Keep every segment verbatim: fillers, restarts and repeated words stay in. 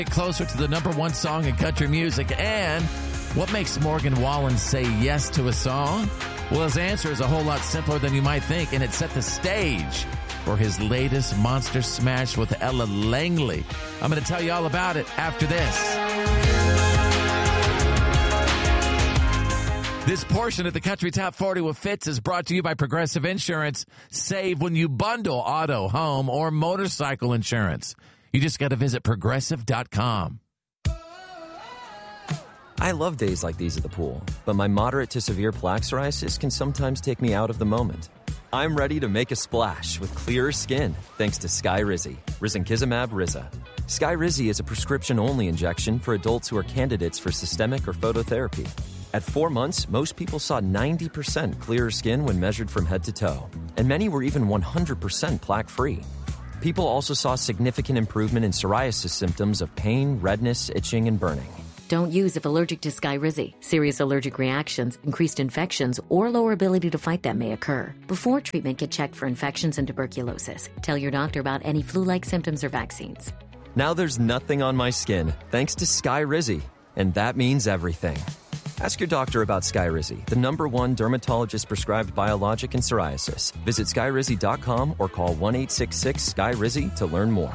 Closer to the number one song in country music. And what makes Morgan Wallen say yes to a song? Well, his answer is a whole lot simpler than you might think, and it set the stage for his latest monster smash with Ella Langley. I'm going to tell you all about it after this. This portion of the Country Top forty with Fitz is brought to you by Progressive Insurance. Save when you bundle auto, home, or motorcycle insurance. You just got to visit progressive dot com. I love days like these at the pool, but my moderate to severe plaque psoriasis can sometimes take me out of the moment. I'm ready to make a splash with clearer skin thanks to Skyrizi, risankizumab Riza. Skyrizi is a prescription-only injection for adults who are candidates for systemic or phototherapy. At four months, most people saw ninety percent clearer skin when measured from head to toe, and many were even one hundred percent plaque-free. People also saw significant improvement in psoriasis symptoms of pain, redness, itching, and burning. Don't use if allergic to Skyrizi. Serious allergic reactions, increased infections, or lower ability to fight them may occur. Before treatment, get checked for infections and tuberculosis. Tell your doctor about any flu-like symptoms or vaccines. Now there's nothing on my skin, thanks to Skyrizi, and that means everything. Ask your doctor about Skyrizi, the number one dermatologist-prescribed biologic in psoriasis. Visit skyrizi dot com or call one eight six six S K Y R I Z Y to learn more.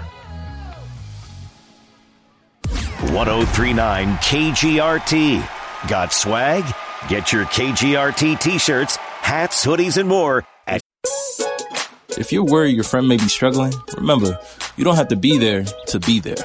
one oh three point nine K G R T. Got swag? Get your K G R T t-shirts, hats, hoodies, and more at... If you're worried your friend may be struggling, remember, you don't have to be there to be there.